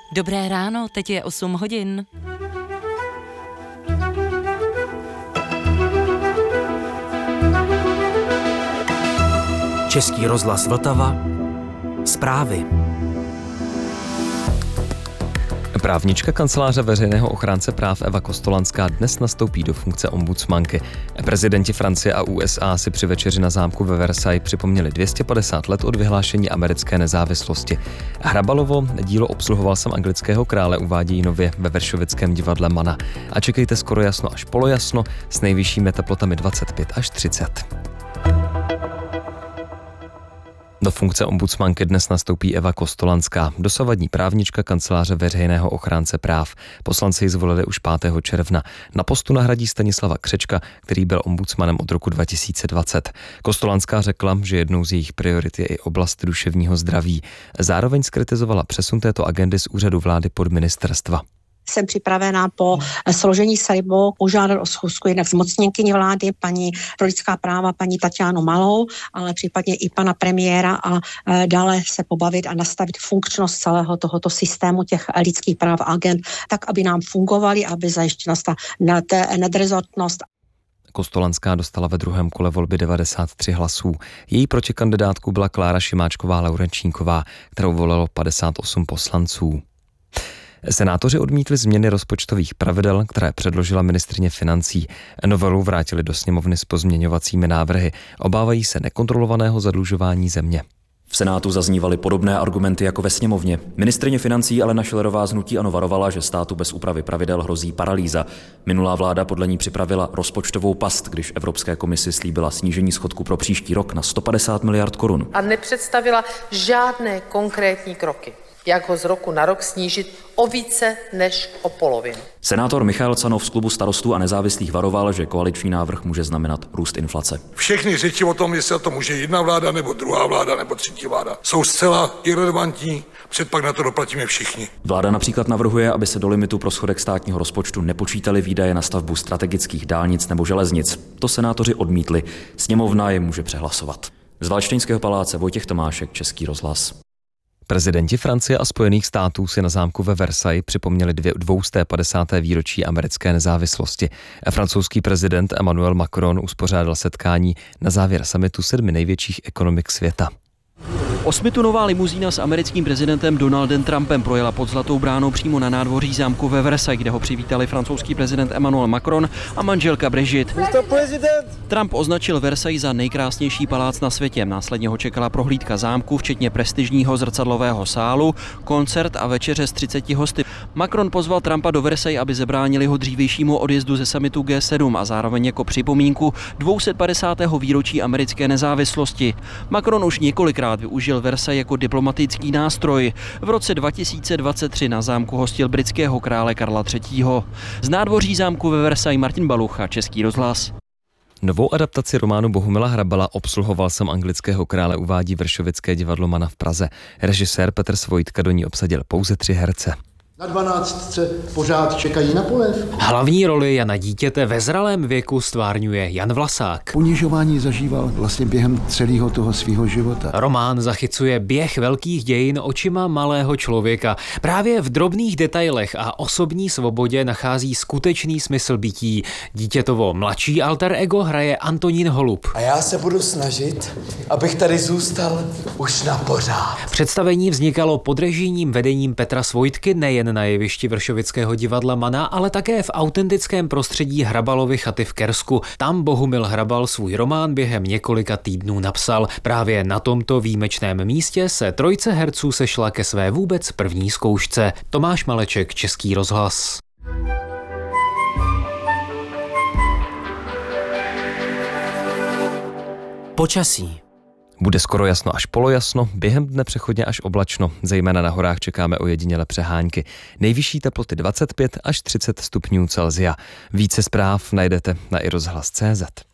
Dobré ráno, teď je 8 hodin. Český rozhlas Vltava. Zprávy. Právnička kanceláře veřejného ochránce práv Eva Kostolanská dnes nastoupí do funkce ombudsmanky. Prezidenti Francie a USA si při večeři na zámku ve Versailles připomněli 250 let od vyhlášení americké nezávislosti. Hrabalovo dílo Obsluhoval jsem anglického krále uvádí nově ve Vršovickém divadle Mana. A čekejte skoro jasno až polojasno s nejvyššími teplotami 25 až 30. Do funkce ombudsmanky dnes nastoupí Eva Kostolanská, dosavadní právnička kanceláře veřejného ochránce práv. Poslanci ji zvolili už 5. června. Na postu nahradí Stanislava Křečka, který byl ombudsmanem od roku 2020. Kostolanská řekla, že jednou z jejich priorit je i oblast duševního zdraví. Zároveň zkritizovala přesun této agendy z úřadu vlády pod ministerstva. Jsem připravená po složení slibu požádat o schůzku jednak zmocněnkyni vlády, paní pro lidská práva, paní Tatianu Malou, ale případně i pana premiéra a dále se pobavit a nastavit funkčnost celého tohoto systému těch lidských práv agent, tak, aby nám fungovaly, aby zajištěna ta nadrezortnost. Kostolanská dostala ve druhém kole volby 93 hlasů. Její protikandidátkou byla Klára Šimáčková-Laurenčínková, kterou volilo 58 poslanců. Senátoři odmítli změny rozpočtových pravidel, které předložila ministryně financí. Novelu vrátili do sněmovny s pozměňovacími návrhy. Obávají se nekontrolovaného zadlužování země. V Senátu zaznívaly podobné argumenty jako ve sněmovně. Ministryně financí Alena Schillerová z hnutí ANO varovala, že státu bez úpravy pravidel hrozí paralýza. Minulá vláda podle ní připravila rozpočtovou past, když Evropské komisi slíbila snížení schodku pro příští rok na 150 miliard korun. A nepředstavila žádné konkrétní kroky, jak ho z roku na rok snížit o více než o polovinu. Senátor Michael Canov z klubu Starostů a nezávislých varoval, že koaliční návrh může znamenat růst inflace. Všechny řeči o tom, jestli to může jedna vláda, nebo druhá vláda, nebo třetí vláda, jsou zcela irelevantní, předpak na to doplatíme všichni. Vláda například navrhuje, aby se do limitu pro schodek státního rozpočtu nepočítaly výdaje na stavbu strategických dálnic nebo železnic. To senátoři odmítli. Sněmovna je může přehlasovat. Z Valdštejnského paláce Vojtěch Tomášek, Český rozhlas. Prezidenti Francie a Spojených států si na zámku ve Versailles připomněli 250. výročí americké nezávislosti. Francouzský prezident Emmanuel Macron uspořádal setkání na závěr summitu 7 největších ekonomik světa. 8tunová limuzína s americkým prezidentem Donaldem Trumpem projela pod Zlatou bránou přímo na nádvoří zámku ve Versailles, kde ho přivítali francouzský prezident Emmanuel Macron a manželka Brigitte. Trump označil Versailles za nejkrásnější palác na světě. Následně ho čekala prohlídka zámku, včetně prestižního zrcadlového sálu, koncert a večeře s 30 hosty. Macron pozval Trumpa do Versailles, aby zabránili ho dřívějšímu odjezdu ze summitu G7 a zároveň jako připomínku 250. výročí americké nezávislosti. Macron už několikrát využil Versailles jako diplomatický nástroj. V roce 2023 na zámku hostil britského krále Karla III. Z nádvoří zámku ve Versailles Martin Balucha, Český rozhlas. Novou adaptaci románu Bohumila Hrabala Obsluhoval jsem anglického krále uvádí Vršovické divadlo Mana v Praze. Režisér Petr Svojtka do ní obsadil pouze 3 herce. Na 12 pořád čekají na polev. Hlavní roli Jana Dítěte ve zralém věku stvárňuje Jan Vlasák. Ponižování zažíval vlastně během celého toho svého života. Román zachycuje běh velkých dějin očima malého člověka. Právě v drobných detailech a osobní svobodě nachází skutečný smysl bytí. Dítětovo mladší alter ego hraje Antonín Holub. A já se budu snažit, abych tady zůstal už na pořád. Představení vznikalo pod režijním vedením Petra Svojtky nejen na jevišti Vršovického divadla Mana, ale také v autentickém prostředí Hrabalovy chaty v Kersku. Tam Bohumil Hrabal svůj román během několika týdnů napsal. Právě na tomto výjimečném místě se trojice herců sešla ke své vůbec první zkoušce. Tomáš Maleček, Český rozhlas. Počasí. Bude skoro jasno až polojasno, během dne přechodně až oblačno, zejména na horách čekáme ojedinělé přehánky. Nejvyšší teploty 25 až 30 stupňů Celsia. Více zpráv najdete na iRozhlas.cz.